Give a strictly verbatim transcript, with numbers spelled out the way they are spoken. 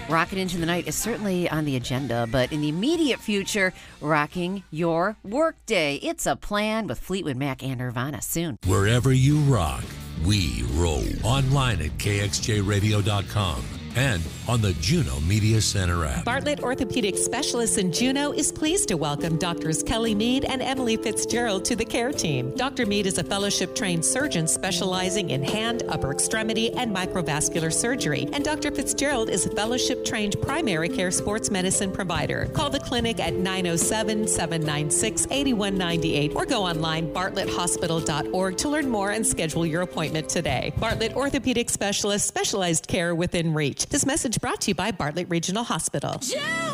Rocking into the night is certainly on the agenda, but in the immediate future, rocking your workday. It's a plan with Fleetwood Mac and Nirvana soon. Wherever you rock, we roll. Online at K X J radio dot com and on the Juno Media Center app. Bartlett Orthopedic Specialists in Juneau is pleased to welcome Doctors Kelly Mead and Emily Fitzgerald to the care team. Doctor Mead is a fellowship-trained surgeon specializing in hand, upper extremity, and microvascular surgery, and Doctor Fitzgerald is a fellowship-trained primary care sports medicine provider. Call the clinic at nine oh seven, seven nine six, eight one nine eight or go online bartlett hospital dot org to learn more and schedule your appointment today. Bartlett Orthopedic Specialists, specialized care within reach. This message brought to you by Bartlett Regional Hospital.